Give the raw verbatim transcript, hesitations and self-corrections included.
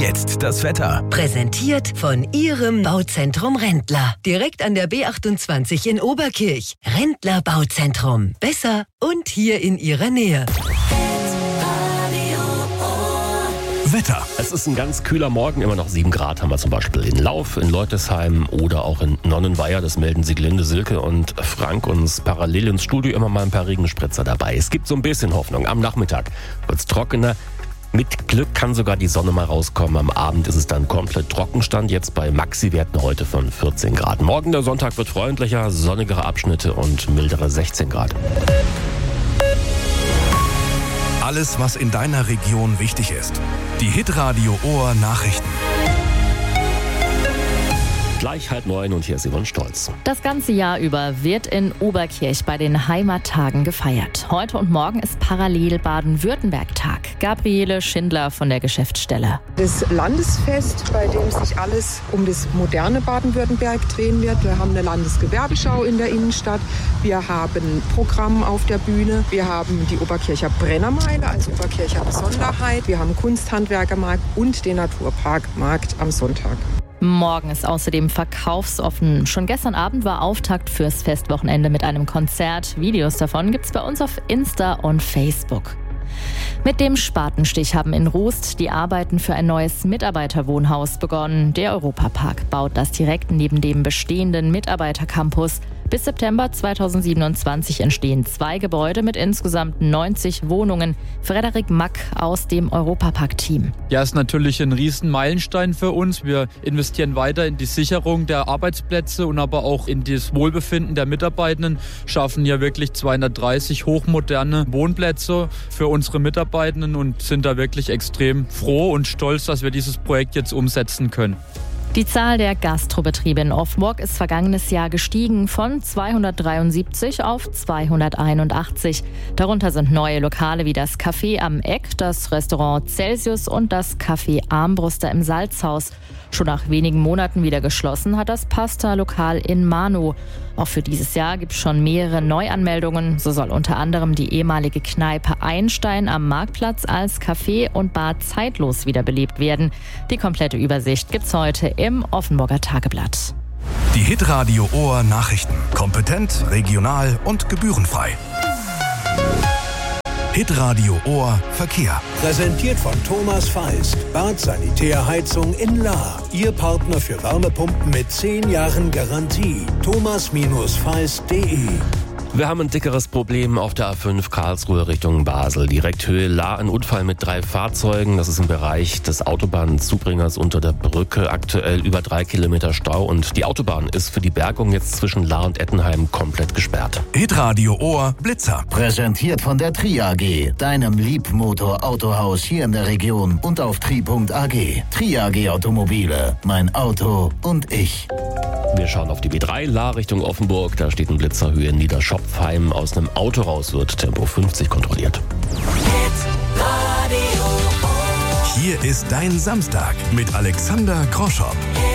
jetzt das Wetter. Präsentiert von Ihrem Bauzentrum Rendler. Direkt an der B achtundzwanzig in Oberkirch. Rendler Bauzentrum. Besser und hier in Ihrer Nähe. Wetter. Es ist ein ganz kühler Morgen, immer noch sieben Grad haben wir zum Beispiel in Lauf, in Leutesheim oder auch in Nonnenweier. Das melden Sieglinde, Silke und Frank uns parallel ins Studio immer mal ein paar Regenspritzer dabei. Es gibt so ein bisschen Hoffnung. Am Nachmittag wird es trockener. Mit Glück kann sogar die Sonne mal rauskommen. Am Abend ist es dann komplett Trockenstand. Jetzt bei Maxi-Werten heute von vierzehn Grad. Morgen der Sonntag wird freundlicher, sonnigere Abschnitte und mildere sechzehn Grad. Alles, was in deiner Region wichtig ist. Die Hitradio Ohr Nachrichten. Gleich halb neun und hier ist Yvonne Stolz. Das ganze Jahr über wird in Oberkirch bei den Heimattagen gefeiert. Heute und morgen ist parallel Baden-Württemberg-Tag. Gabriele Schindler von der Geschäftsstelle. Das Landesfest, bei dem sich alles um das moderne Baden-Württemberg drehen wird. Wir haben eine Landesgewerbeschau in der Innenstadt. Wir haben Programm auf der Bühne. Wir haben die Oberkircher Brennermeile als Oberkircher Besonderheit. Wir haben Kunsthandwerkermarkt und den Naturparkmarkt am Sonntag. Morgen ist außerdem verkaufsoffen. Schon gestern Abend war Auftakt fürs Festwochenende mit einem Konzert. Videos davon gibt's bei uns auf Insta und Facebook. Mit dem Spatenstich haben in Rust die Arbeiten für ein neues Mitarbeiterwohnhaus begonnen. Der Europapark baut das direkt neben dem bestehenden Mitarbeitercampus. Bis September zweitausendsiebenundzwanzig entstehen zwei Gebäude mit insgesamt neunzig Wohnungen. Frederik Mack aus dem Europapark-Team. Ja, ist natürlich ein riesen Meilenstein für uns. Wir investieren weiter in die Sicherung der Arbeitsplätze und aber auch in das Wohlbefinden der Mitarbeitenden. Schaffen hier wirklich zweihundertdreißig hochmoderne Wohnplätze für unsere Mitarbeitenden und sind da wirklich extrem froh und stolz, dass wir dieses Projekt jetzt umsetzen können. Die Zahl der Gastrobetriebe in Offenburg ist vergangenes Jahr gestiegen von zweihundertdreiundsiebzig auf zweihunderteinundachtzig. Darunter sind neue Lokale wie das Café am Eck, das Restaurant Celsius und das Café Armbruster im Salzhaus. Schon nach wenigen Monaten wieder geschlossen hat das Pasta-Lokal in Mano. Auch für dieses Jahr gibt es schon mehrere Neuanmeldungen. So soll unter anderem die ehemalige Kneipe Einstein am Marktplatz als Café und Bar zeitlos wiederbelebt werden. Die komplette Übersicht gibt's heute im Offenburger Tageblatt. Die Hitradio Ohr Nachrichten. Kompetent, regional und gebührenfrei. Hitradio Ohr Verkehr. Präsentiert von Thomas Feist. Bad Sanitärheizung in Lahr. Ihr Partner für Wärmepumpen mit zehn Jahren Garantie. thomas Feist punkt de. Wir haben ein dickeres Problem auf der A fünf Karlsruhe Richtung Basel. Direkt Höhe Lahr, ein Unfall mit drei Fahrzeugen. Das ist im Bereich des Autobahnzubringers unter der Brücke. Aktuell über drei Kilometer Stau und die Autobahn ist für die Bergung jetzt zwischen Lahr und Ettenheim komplett gesperrt. Hitradio Ohr Blitzer. Präsentiert von der Tri A G, deinem Liebmotor-Autohaus hier in der Region und auf tri punkt a g. Tri A G Automobile, mein Auto und ich. Wir schauen auf die B drei, Lahr Richtung Offenburg. Da steht ein Blitzer Höhe Niederschopfheim. Aus einem Auto raus wird Tempo fünfzig kontrolliert. Hier ist dein Samstag mit Alexander Groschopp.